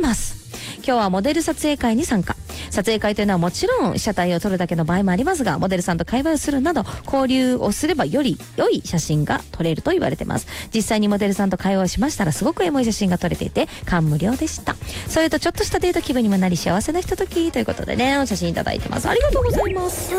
ます。今日はモデル撮影会に参加。撮影会というのはもちろん被写体を撮るだけの場合もありますが、モデルさんと会話をするなど交流をすればより良い写真が撮れると言われてます。実際にモデルさんと会話をしましたらすごくエモい写真が撮れていて感無量でした。それとちょっとしたデート気分にもなり幸せなひとときということでね、お写真いただいてます。ありがとうございます。 ときめく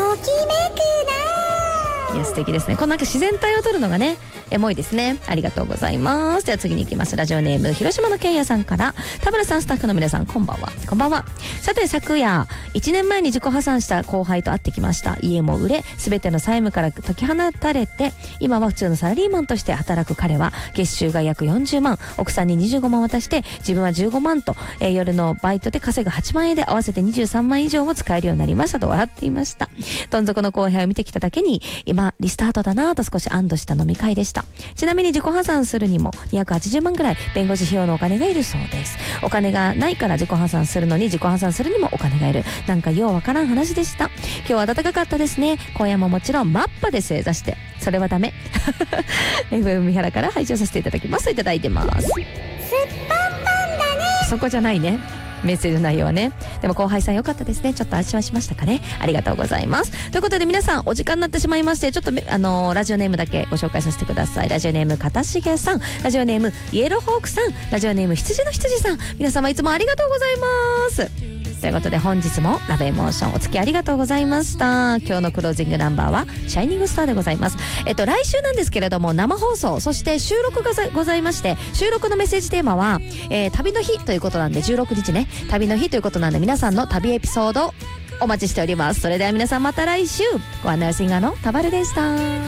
いや素敵ですね。このなんか自然体を撮るのがねエモいですね。ありがとうございます。では次に行きます。ラジオネーム広島のけんやさんから、田村さん、スタッフの皆さんこんばんは。こんばんは。さて昨夜1年前に自己破産した後輩と会ってきました。家も売れ全ての債務から解き放たれて今は普通のサラリーマンとして働く彼は、月収が約40万、奥さんに25万渡して自分は15万と、夜のバイトで稼ぐ8万円で合わせて23万以上も使えるようになりましたと笑っていました。どん底の後輩を見てきただけに今リスタートだなぁと少し安堵した飲み会でした。ちなみに自己破産するにも280万ぐらい弁護士費用のお金がいるそうです。お金がないから自己破産するのに自己破産するにもお金がいる。なんかようわからん話でした。今日は暖かかったですね。今夜ももちろんマッパで正座して、それはダメFM 三原から配信させていただきますといただいてます。 すっぱんぱんだね。 そこじゃないね、メッセージの内容はね。でも後輩さん良かったですね。ちょっと安心はしましたかね。ありがとうございます。ということで皆さんお時間になってしまいまして、ちょっとラジオネームだけご紹介させてください。ラジオネームかたしげさん、ラジオネームイエローホークさん、ラジオネーム羊の羊さん、皆様いつもありがとうございます。ということで本日もラブエモーションお付き合いありがとうございました。今日のクロージングナンバーはシャイニングスターでございます。来週なんですけれども生放送、そして収録がございまして、収録のメッセージテーマは、旅の日ということなんで、16日ね旅の日ということなんで、皆さんの旅エピソードお待ちしております。それでは皆さんまた来週。ご案内はシンガーのタバルでした。